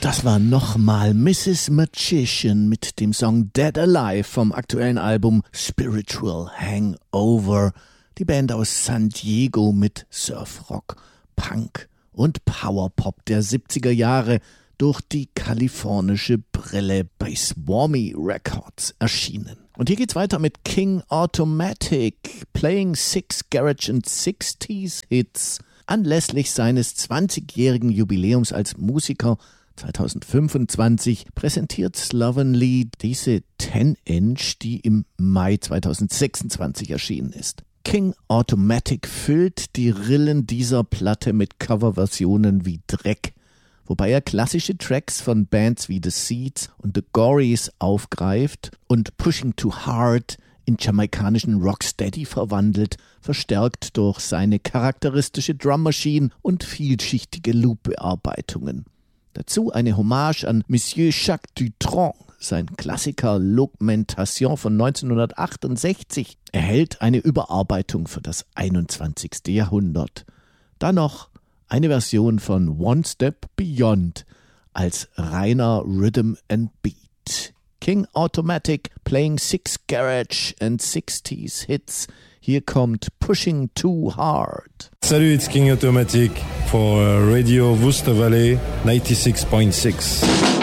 Das war nochmal Mrs. Magician mit dem Song Dead Alive vom aktuellen Album Spiritual Hangover. Die Band aus San Diego mit Surfrock, Punk und Powerpop der 70er Jahre durch die kalifornische Brille bei Swarmy Records erschienen. Und hier geht's weiter mit King Automatic, Playing Six Garage and 60s Hits. Anlässlich seines 20-jährigen Jubiläums als Musiker 2025 präsentiert Slovenly diese 10-Inch, die im Mai 2026 erschienen ist. King Automatic füllt die Rillen dieser Platte mit Coverversionen wie Dreck, wobei er klassische Tracks von Bands wie The Seeds und The Gories aufgreift und Pushing Too Hard in jamaikanischen Rocksteady verwandelt, verstärkt durch seine charakteristische Drummmaschine und vielschichtige Loop-Bearbeitungen. Dazu eine Hommage an Monsieur Jacques Dutronc. Sein Klassiker L'Augmentation von 1968 erhält eine Überarbeitung für das 21. Jahrhundert. Dann noch eine Version von One Step Beyond als reiner Rhythm and Beat. King Automatic, Playing Six Garage and 60s Hits. Hier kommt Pushing Too Hard. Salut, it's King Automatic for Radio Worcester Valley 96.6.